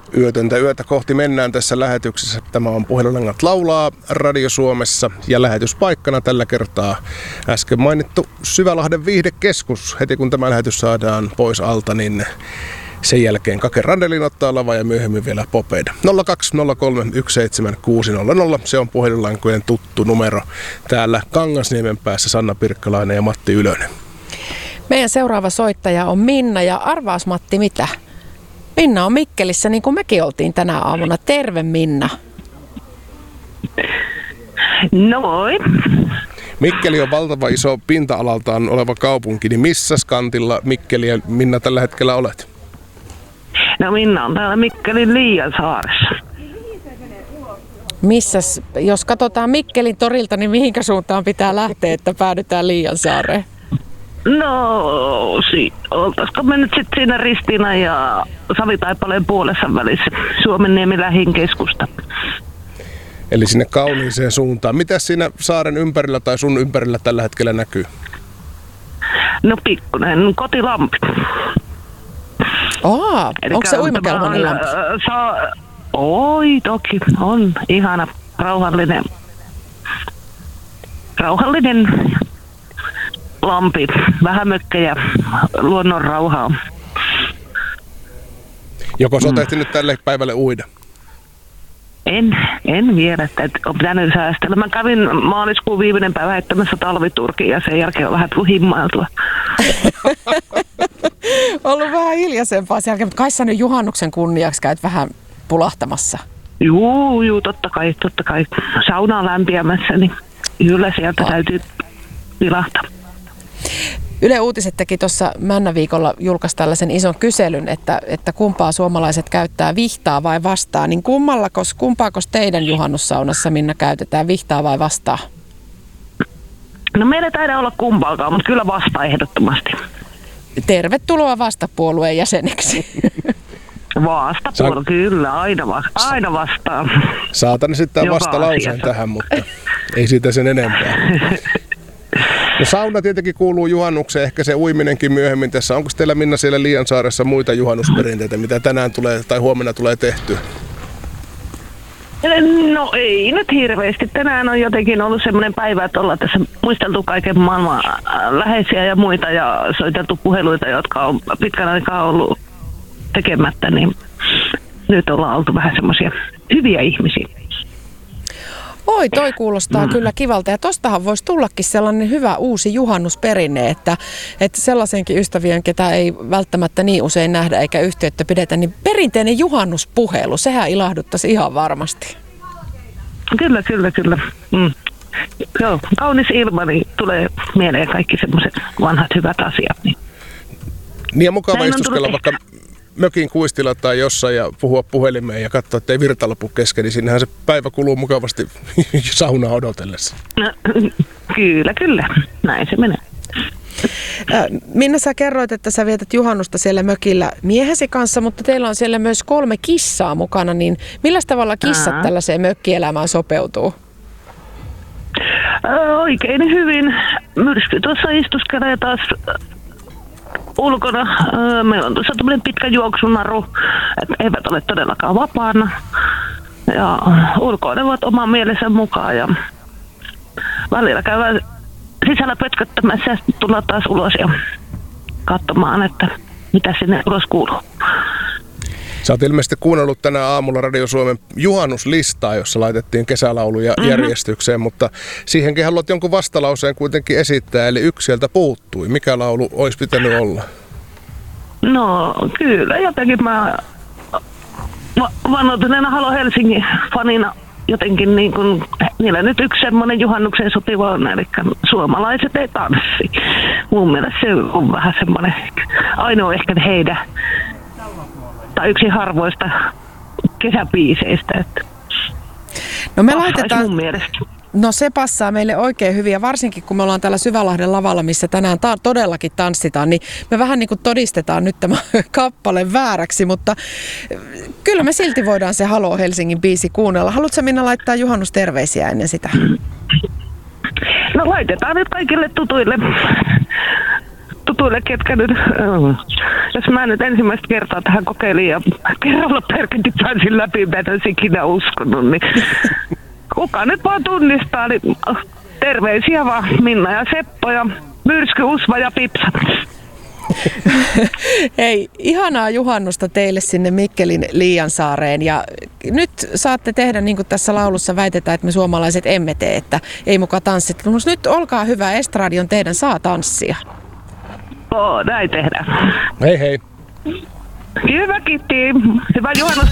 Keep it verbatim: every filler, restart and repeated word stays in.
Yötöntä yötä kohti mennään tässä lähetyksessä. Tämä on Puhelulangat laulaa Radio Suomessa ja lähetyspaikkana tällä kertaa äsken mainittu Syvälahden viihdekeskus. Heti kun tämä lähetys saadaan pois alta, niin sen jälkeen Kake Randelin ottaa lava ja myöhemmin vielä Popeda. nolla kaksi nolla kolme yksi seitsemän kuusi nolla nolla. Se on puhelinlankojen tuttu numero. Täällä Kangasniemen päässä Sanna Pirkkalainen ja Matti Ylönen. Meidän seuraava soittaja on Minna ja arvaas Matti mitä? Minna on Mikkelissä niin kuin mekin oltiin tänä aamuna. Terve Minna. No moi. Mikkeli on valtava iso pinta-alaltaan oleva kaupunki, niin missä kantilla Mikkeli ja Minna tällä hetkellä olet? No Minna on täällä Mikkelin Liiansaaressa. Missäs, jos katsotaan Mikkelin torilta, niin mihinkä suuntaan pitää lähteä, että päädytään Liiansaareen? No, si- oltaisiko me nyt sitten siinä Ristiina ja Savitaipaleen puolessa välissä Suomenniemen lähin keskusta. Eli sinne kauniiseen suuntaan. Mitäs siinä saaren ympärillä tai sun ympärillä tällä hetkellä näkyy? No pikkuinen kotilampi. Aa, onko se uimakelpoinen lampi? Äh, sa- Oi, toki on ihana, rauhallinen, rauhallinen lampi, vähän mökkejä, luonnon rauhaa. Joko sä oot ehtinyt tälle päivälle uida? En, en vielä, että on pitänyt säästellä. Mä kävin maaliskuun viimeinen päivä heittämässä talviturkiin ja sen jälkeen on vähän himmailtua. Ollut vähän hiljaisempaa sen jälkeen, mutta kai sä nyt juhannuksen kunniaksi käyt vähän pulahtamassa. Juu, juu, totta kai, totta kai. Sauna on lämpiämässä, niin kyllä sieltä oh. täytyy pilahtaa. Yle Uutiset teki tuossa Männäviikolla julkaisi tällaisen ison kyselyn, että, että kumpaa suomalaiset käyttää, vihtaa vai vastaa. Niin kummallakos, kumpaakos teidän juhannussaunassa, Minna, käytetään, vihtaa vai vastaa? No meillä ei taida olla kumpaakaan, mutta kyllä vastaa ehdottomasti. Tervetuloa vastapuolueen jäseneksi. Vastapuolue, kyllä, aina, va- aina vastaan. Saatan esittää Joka vastalauseen asiassa tähän, mutta ei siitä sen enempää. No sauna tietenkin kuuluu juhannukseen, ehkä se uiminenkin myöhemmin tässä. Onko teillä Minna siellä Liiansaaressa muita juhannusperinteitä, mitä tänään tulee tai huomenna tulee tehtyä? No ei nyt hirveästi. Tänään on jotenkin ollut semmoinen päivä, että ollaan tässä muisteltu kaiken maailman läheisiä ja muita ja soiteltu puheluita, jotka on pitkän aikaa ollut tekemättä, niin nyt ollaan oltu vähän semmoisia hyviä ihmisiä. Oi, toi kuulostaa mm. kyllä kivalta. Ja tostahan voisi tullakin sellainen hyvä uusi juhannusperinne, että, että sellaisenkin ystävien, ketä ei välttämättä niin usein nähdä eikä yhteyttä pidetä, niin perinteinen juhannuspuhelu, sehän ilahduttaisi ihan varmasti. Kyllä, kyllä, kyllä. Mm. Joo, kaunis ilma, niin tulee mieleen kaikki semmoiset vanhat hyvät asiat. Niin, niin ja mukava istuskella vaikka mökin kuistilla tai jossain ja puhua puhelimeen ja katsoa, ettei virta lopu kesken, niin sinnehän se päivä kuluu mukavasti saunaa odotellessa. No, kyllä, kyllä. Näin se menee. Minna, sä kerroit, että sä vietät juhannusta siellä mökillä miehesi kanssa, mutta teillä on siellä myös kolme kissaa mukana, niin millä tavalla kissat Ää. tällaiseen mökkielämään sopeutuu? Oikein hyvin. Myrsky tuossa istuskelee taas ulkona. Meillä on tuossa tämmöinen pitkä juoksunaru, että eivät ole todellakaan vapaana. Ja ulkoilevat oman mielensä mukaan ja välillä käydään sisällä pötköttämässä ja sitten tullaan taas ulos ja katsomaan, että mitä sinne ulos kuuluu. Sä oot ilmeisesti kuunnellut tänä aamulla Radio Suomen juhannuslistaa, jossa laitettiin kesälauluja mm-hmm. järjestykseen, mutta siihenkin haluat jonkun vastalauseen kuitenkin esittää, eli yksi sieltä puuttui. Mikä laulu olisi pitänyt olla? No kyllä, jotenkin mä va- vannoituneena Halo Helsingin fanina jotenkin niin kuin, niillä nyt yksi semmoinen juhannukseen sopiva on, eli suomalaiset ei tanssi. Mun mielestä se on vähän semmoinen ainoa ehkä heidän tai yksi harvoista kesäbiiseistä. Että no me laitetaan, mun mielestä. No se passaa meille oikein hyvin ja varsinkin kun me ollaan täällä Syvälahden lavalla, missä tänään ta- todellakin tanssitaan, niin me vähän niin kuin todistetaan nyt tämä kappale vääräksi, mutta kyllä me silti voidaan se Halo Helsingin biisi kuunnella. Haluatko Minna laittaa juhannusterveisiä ennen sitä? No laitetaan nyt kaikille tutuille tutuille, ketkä nyt, jos mä nyt ensimmäistä kertaa tähän kokeilin ja kerralla perkenti pääsin läpi, mä en olisi ikinä uskonut, niin kuka nyt vaan tunnistaa, niin terveisiä vaan Minna ja Seppo ja Myrsky, Usva ja Pipsa. Hei, ihanaa juhannusta teille sinne Mikkelin Liiansaareen ja nyt saatte tehdä niin kuin tässä laulussa väitetään, että me suomalaiset emme tee, että ei muka tanssit. Mutta nyt olkaa hyvä, Estradion teidän saa tanssia. Oo, näin tehdään. Hei hei. Hyvä, kiitti. Hyvää juhannusta.